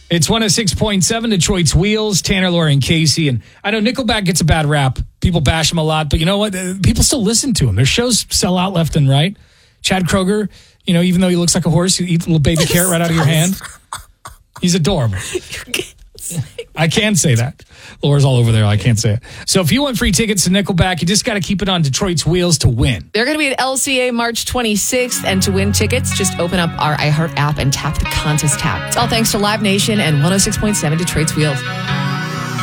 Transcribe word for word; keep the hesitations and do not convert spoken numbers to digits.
It's one oh six point seven, Detroit's Wheels, Tanner, Laura, and Casey. And I know Nickelback gets a bad rap. People bash them a lot, but you know what? People still listen to them. Their shows sell out left and right. Chad Kroger, you know, even though he looks like a horse, he eats a little baby carrot right out of your hand. He's adorable. I can say that. Laura's all over there. I can't say it. So if you want free tickets to Nickelback, you just got to keep it on Detroit's Wheels to win. They're going to be at L C A March twenty-sixth. And to win tickets, just open up our iHeart app and tap the contest tab. It's all thanks to Live Nation and one oh six point seven Detroit's Wheels.